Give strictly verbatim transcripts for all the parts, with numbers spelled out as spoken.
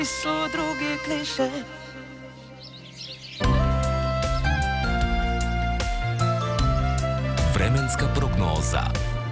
su druge kliše. Vremenska prognoza.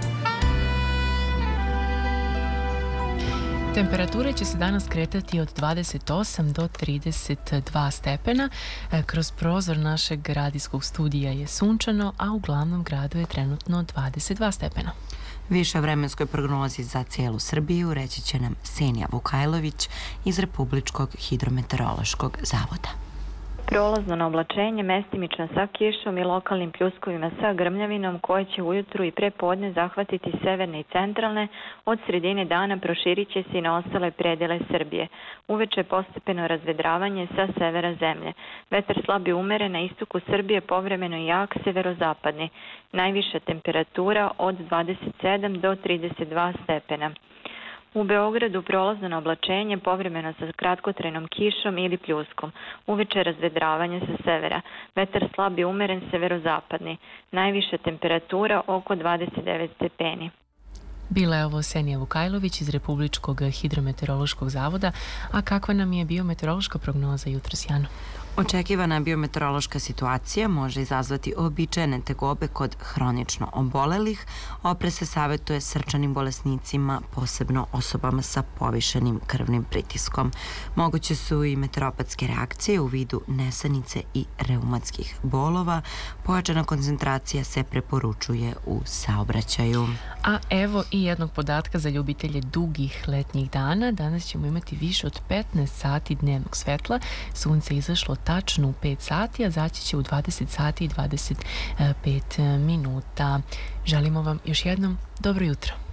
Temperature će se danas kretati od dvadeset osam do trideset dva stepena. Kroz prozor našeg radijskog studija je sunčano, a u glavnom gradu je trenutno dvadeset dva stepena. Više o vremenskoj prognozi za cijelu Srbiju reći će nam Senija Vukajlović iz Republičkog hidrometeorološkog zavoda. Prolazno na oblačenje, mestimično sa kišom i lokalnim pljuskovima sa grmljavinom koje će ujutru i pre podne zahvatiti severne i centralne, od sredine dana proširit će se i na ostale predele Srbije. Uveče postepeno razvedravanje sa severa zemlje. Vetar slab i umeren, na istoku Srbije povremeno i jak severozapadni. Najviša temperatura od dvadeset sedam do trideset dva stepena. U Beogradu prolazno na oblačenje, povremeno sa kratkotrajnom kišom ili pljuskom. Uveče razvedravanje sa severa. Vetar slab i umeren severozapadni. Najviša temperatura oko dvadeset devet stepeni. Bila je ovo Senija Vukajlović iz Republičkog hidrometeorološkog zavoda. A kakva nam je biometeorološka prognoza jutros, Jano? Očekivana biometeorološka situacija može izazvati uobičajene tegobe kod hronično obolelih. Opre se savjetuje srčanim bolesnicima, posebno osobama sa povišenim krvnim pritiskom. Moguće su i meteoropatske reakcije u vidu nesanice i reumatskih bolova. Pojačana koncentracija se preporučuje u saobraćaju. A evo i jednog podatka za ljubitelje dugih letnjih dana. Danas ćemo imati više od petnaest sati dnevnog svetla. Sunce je izašlo tačno u pet sati, a zaći će u dvadeset sati i dvadeset pet minuta. Želimo vam još jednom dobro jutro.